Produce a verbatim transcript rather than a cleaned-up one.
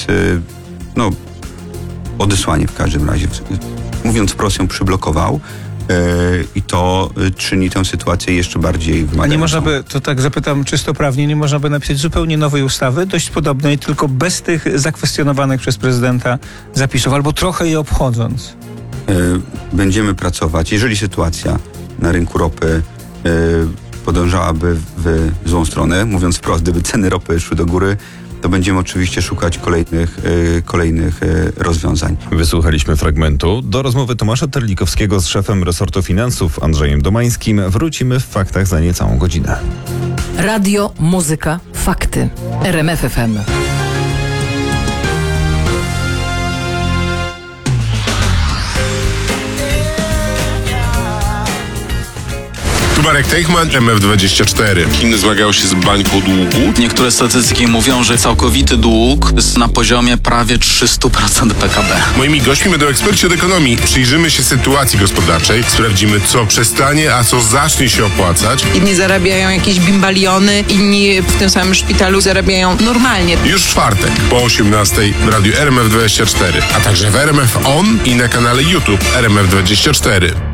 więc no, odesłanie w każdym razie. Mówiąc wprost, ją przyblokował. I to czyni tę sytuację jeszcze bardziej wymagającą. A nie można by, to tak zapytam czysto prawnie, nie można by napisać zupełnie nowej ustawy, dość podobnej, tylko bez tych zakwestionowanych przez prezydenta zapisów, albo trochę je obchodząc? Będziemy pracować, jeżeli sytuacja na rynku ropy podążałaby w złą stronę, mówiąc wprost, gdyby ceny ropy szły do góry, to będziemy oczywiście szukać kolejnych, y, kolejnych y, rozwiązań. Wysłuchaliśmy fragmentu. Do rozmowy Tomasza Terlikowskiego z szefem resortu finansów Andrzejem Domańskim wrócimy w faktach za niecałą godzinę. Radio, muzyka, fakty. R M F F M. Marek Teichman, M F dwadzieścia cztery. Chiny zmagają się z bańką długu. Niektóre statystyki mówią, że całkowity dług jest na poziomie prawie trzysta procent P K B. Moimi gośćmi będą eksperci od ekonomii. Przyjrzymy się sytuacji gospodarczej, sprawdzimy, co przestanie, a co zacznie się opłacać. Inni zarabiają jakieś bimbaliony, inni w tym samym szpitalu zarabiają normalnie. Już w czwartek po osiemnastej w radiu R M F dwadzieścia cztery, a także w R M F On i na kanale YouTube R M F dwadzieścia cztery.